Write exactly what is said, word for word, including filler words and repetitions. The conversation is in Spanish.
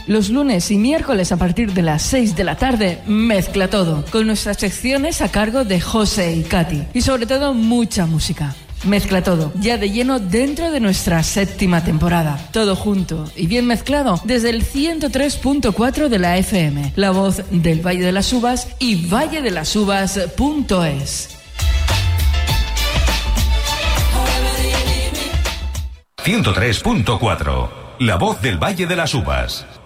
Los lunes y miércoles a partir de las seis de la tarde, Mezcla Todo, con nuestras secciones a cargo de José y Katy. Y sobre todo, mucha música. Mezcla Todo, ya de lleno dentro de nuestra séptima temporada. Todo junto y bien mezclado desde el ciento tres punto cuatro de la F M. La voz del Valle de las Uvas y valle de las uvas punto es. ciento tres punto cuatro. La voz del Valle de las Uvas.